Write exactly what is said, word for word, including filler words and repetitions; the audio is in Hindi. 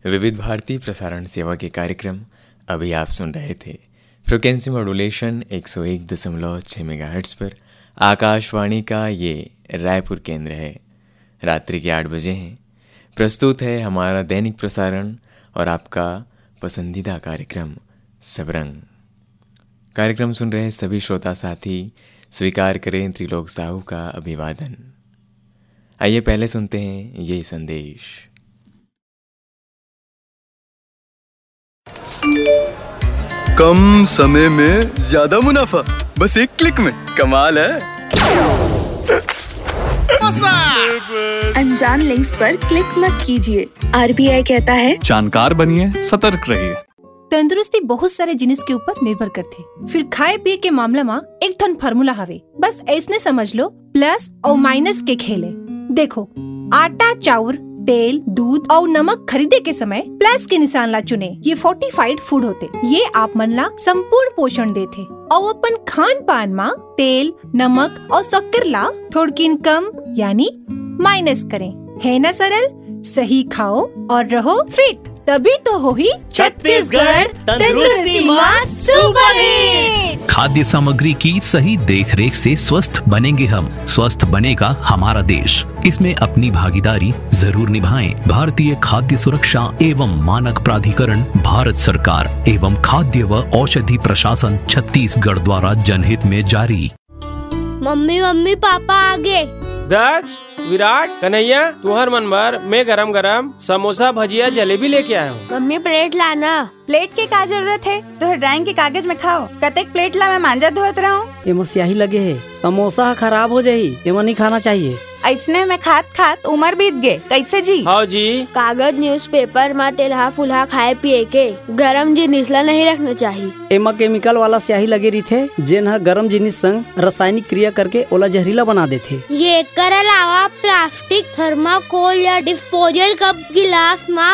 विविध भारती प्रसारण सेवा के कार्यक्रम अभी आप सुन रहे थे। फ्रिक्वेंसी मॉड्यूलेशन एक सौ एक दशमलव छः मेगाहर्ट्ज़ पर आकाशवाणी का ये रायपुर केंद्र है। रात्रि के आठ बजे हैं। प्रस्तुत है हमारा दैनिक प्रसारण और आपका पसंदीदा कार्यक्रम सबरंग। कार्यक्रम सुन रहे सभी श्रोता साथी स्वीकार करें त्रिलोक साहू का अभिवादन। आइए पहले सुनते हैं ये संदेश। कम समय में ज्यादा मुनाफा, बस एक क्लिक में। कमाल है। अनजान लिंक्स पर क्लिक मत कीजिए। आरबीआई कहता है जानकार बनिए, सतर्क रहिए। तंदुरुस्ती बहुत सारे जिनिस के ऊपर निर्भर करते। फिर खाए पिए के मामला में एक ठन फार्मूला हवे, बस ऐसने समझ लो, प्लस और माइनस के खेले। देखो, आटा, चाउर, तेल, दूध और नमक खरीदे के समय प्लस के निशान ला चुने। ये फोर्टिफाइड फूड होते, ये आप मन ला संपूर्ण पोषण देते। और अपन खान पान में तेल, नमक और शक्कर ला थोड़किन कम यानी माइनस करें। है ना सरल? सही खाओ और रहो फिट, तभी तो हो ही छत्तीसगढ़ तंदुरुस्ती मां सुपर हिट। खाद्य सामग्री की सही देखरेख से स्वस्थ बनेंगे हम, स्वस्थ बनेगा हमारा देश। इसमें अपनी भागीदारी जरूर निभाएं। भारतीय खाद्य सुरक्षा एवं मानक प्राधिकरण, भारत सरकार एवं खाद्य व औषधि प्रशासन छत्तीसगढ़ द्वारा जनहित में जारी। मम्मी मम्मी पापा आगे। दक्ष, विराट, कन्हैया, तुहर मन भर मैं गरम गरम समोसा, भजिया, जलेबी लेके आया हूँ। मम्मी प्लेट लाना। प्लेट के का जरूरत है? तो ड्राइंग के कागज में खाओ। कतेक प्लेट ला मैं मांजा धोत रहा हूँ। एमा स्याही लगे है, समोसा खराब हो जाही, एमा नहीं खाना चाहिए। ऐसने में खात खात उम्र बीत गए, कैसे जी? हाँ जी। कागज न्यूज़पेपर में तेलहा फुलहा खाए पिए के गरम जिनिस ला नहीं रखना चाहिए। एमा केमिकल वाला स्याही लगे रही थे, जेन ह गरम जिनिस संग रासायनिक क्रिया करके ओला जहरीला बना देथे। ये कर अलावा प्लास्टिक, थर्माकोल या डिस्पोजल कप गिलास में